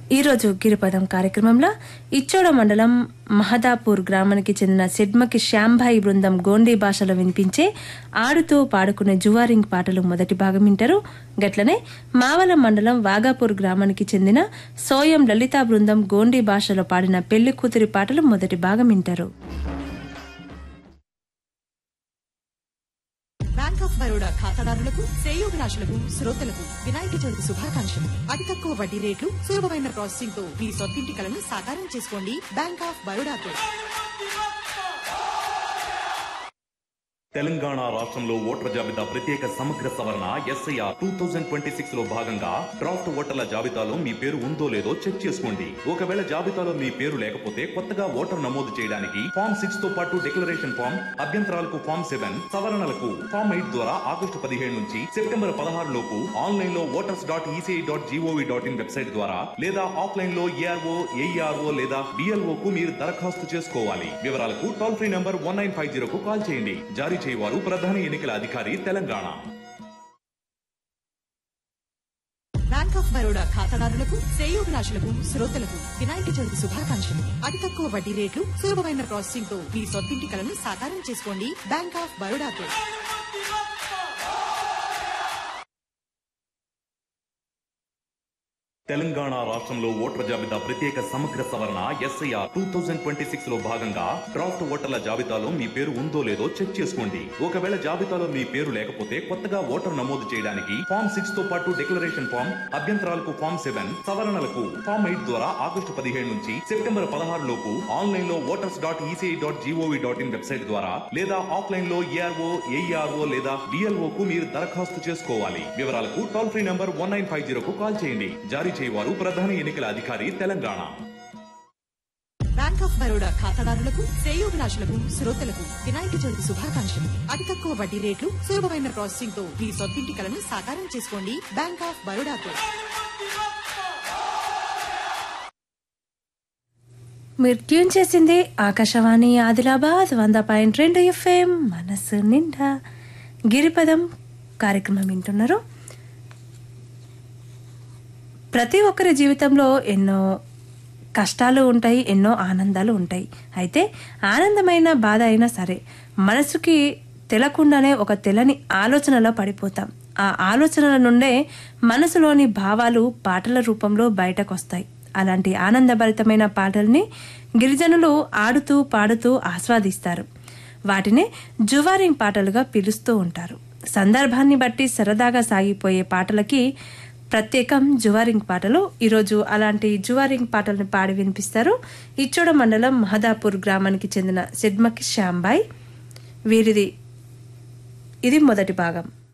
ఈరోజు గిరిపదం కార్యక్రమంలో ఇచ్చోడ మండలం మహదాపూర్ గ్రామానికి చెందిన సిడ్మకి శ్యాంభాయి బృందం గోండీ భాషలో వినిపించే ఆడుతూ పాడుకునే జువారింగ్ పాటలు మొదటి భాగం వింటారు. గట్లనే మావల మండలం వాగాపూర్ గ్రామానికి చెందిన సోయం లలితా బృందం గోండీ భాషలో పాడిన పెళ్లి కూతురి పాటలు మొదటి భాగం వింటారు. బ్యాంక్ ఆఫ్ బరోడా ఖాతాదారులకు, శ్రేయోభిలాషులకు, శ్రోతలకు వినాయక చవితి శుభాకాంక్షలు. అతి తక్కువ వడ్డీ రేట్లు, సులభమైన ప్రాసెసింగ్ తో మీ సొంతింటి కలను సాకారం చేసుకోండి. Bank of బరోడాతో. తెలంగాణ రాష్ట్రంలో ఓటర్ల జాబితా ప్రత్యేక సమగ్ర సవరణ SIR 2026 లో భాగంగా డ్రాఫ్ట్ ఓటర్ల జాబితాలో మీ పేరు ఉందో లేదో చెక్ చేసుకోండి. ఒకవేళ జాబితాలో మీ పేరు లేకపోతే కొత్తగా ఓటర్ నమోదు చేయడానికి ఫామ్ 6 తో పాటు డిక్లరేషన్ ఫామ్, అభ్యంతరాలకు ఫామ్ 7, సవరణలకు ఫామ్ 8 ద్వారా ఆగస్టు 17 నుంచి సెప్టెంబర్ 16 లోపు ఆన్లైన్ లో voters.eci.gov.in వెబ్సైట్ ద్వారా లేదా ఆఫ్లైన్ లో ARO, AERO లేదా BLO కు మీరు దరఖాస్తు చేసుకోవాలి. వివరాలకు టోల్ ఫ్రీ నంబర్ 1950 కు కాల్ చేయండి. జారీ చేయవారు ప్రధాన ఎన్నికల అధికారి తెలంగాణ. బ్యాంక్ ఆఫ్ బరోడా ఖాతాదారులకు, శ్రేయోభిలాషులకు, శ్రోతలకు వినాయక చవితి శుభాకాంక్షలు. అతి తక్కువ వడ్డీ రేట్లు, సులభమైన ప్రాసెసింగ్ తో మీ సొంతింటి కలను సాకారం చేసుకోండి. Bank of బరోడాతో. తెలంగాణ రాష్ట్రంలో ఓటర్ల జాబితా ప్రత్యేక సమగ్ర సవరణ SIR 2026 లో భాగంగా డ్రాఫ్ట్ ఓటర్ల జాబితాలో మీ పేరు ఉందో లేదో చెక్ చేసుకోండి. ఒకవేళ జాబితాలో మీ పేరు లేకపోతే కొత్తగా ఓటర్ నమోదు చేయడానికి ఫామ్ 6 తో పాటు డిక్లరేషన్ ఫామ్, అభ్యంతరాలకు ఫామ్ 7, సవరణలకు ఫామ్ 8 ద్వారా ఆగస్టు 17 నుంచి సెప్టెంబర్ 16 లోపు ఆన్లైన్ లో voters.eci.gov.in వెబ్సైట్ ద్వారా లేదా ఆఫ్లైన్ లో ARO, AERO లేదా BLO కు మీరు దరఖాస్తు చేసుకోవాలి. వివరాలకు టోల్ ఫ్రీ నంబర్ 1950 కు కాల్ చేయండి. జారీ చేయవారు ప్రధాన ఎన్నికల అధికారి తెలంగాణ. బ్యాంక్ ఆఫ్ బరోడా ఖాతాదారులకు, శ్రేయోభిలాషులకు, శ్రోతలకు వినాయక చవితి శుభాకాంక్షలు. అతి తక్కువ వడ్డీ రేట్లు, సులభమైన ప్రాసెసింగ్ తో మీ సొంతింటి కలను సాకారం చేసుకోండి. Bank of బరోడాతో. మీరు ట్యూన్ చేసింది ఆకాశవాణి ఆదిలాబాద్ 100.2 FM మనసు నిండా. గిరిపదం కార్యక్రమం వింటున్నారు. ప్రతి ఒక్కరి జీవితంలో ఎన్నో కష్టాలు ఉంటాయి, ఎన్నో ఆనందాలు ఉంటాయి. అయితే ఆనందమైన బాధ అయినా సరే మనసుకి తెలకుండానే ఒక తెలని ఆలోచనలో పడిపోతాం. ఆ ఆలోచనల నుండే మనసులోని భావాలు పాటల రూపంలో బయటకు వస్తాయి. అలాంటి ఆనందభరితమైన పాటల్ని గిరిజనులు ఆడుతూ పాడుతూ ఆస్వాదిస్తారు. వాటినే జువారింగ్ పాటలుగా పిలుస్తూ ఉంటారు. సందర్భాన్ని బట్టి సరదాగా సాగిపోయే పాటలకి ప్రత్యేకం జువారింగ్ పాటలు. ఈరోజు అలాంటి జువారింగ్ పాటలను పాడి వినిపిస్తారు ఇచ్చోడ మండలం మహదాపూర్ గ్రామానికి చెందిన సిడ్మకి శ్యాంబాయ్. ఇది మొదటి భాగం.